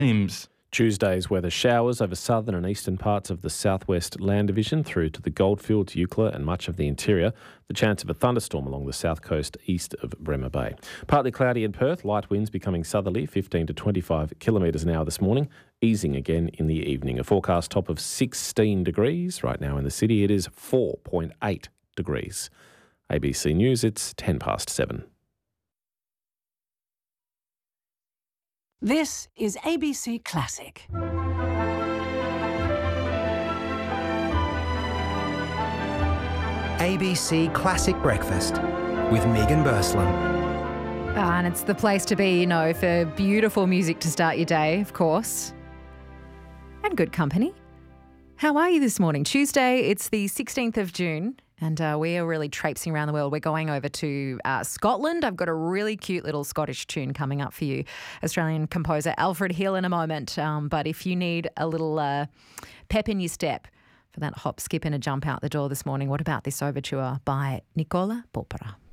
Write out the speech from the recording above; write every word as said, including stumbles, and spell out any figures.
Teams. Tuesday's weather: showers over southern and eastern parts of the southwest land division through to the Goldfields, Eucla and much of the interior. The chance of a thunderstorm along the south coast east of Bremer Bay. Partly cloudy in Perth, light winds becoming southerly, fifteen to twenty-five kilometres an hour this morning, easing again in the evening. A forecast top of sixteen degrees. Right now in the city it is four point eight degrees. A B C News, it's ten past seven. This is A B C Classic. A B C Classic Breakfast with Megan Bursland. Ah, and it's the place to be, you know, for beautiful music to start your day, of course. And good company. How are you this morning? Tuesday, it's the sixteenth of June. And uh, we are really traipsing around the world. We're going over to uh, Scotland. I've got a really cute little Scottish tune coming up for you. Australian composer Alfred Hill in a moment. Um, but if you need a little uh, pep in your step for that hop, skip and a jump out the door this morning, what about this overture by Nicola Porpora?